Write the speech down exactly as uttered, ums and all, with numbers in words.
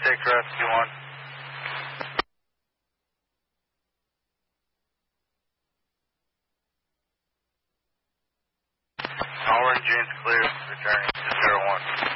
take rescue one. All engines clear, returning to zero one.